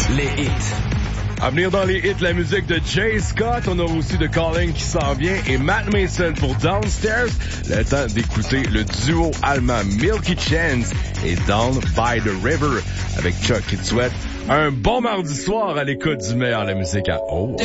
Les hits. À venir dans les hits, la musique de Jay Scott. On aura aussi de Calling qui s'en vient et Matt Mason pour Downstairs. Le temps d'écouter le duo allemand Milky Chance et Down by the River avec Chuck qui te souhaite un bon mardi soir à l'écoute du meilleur de la musique à haut.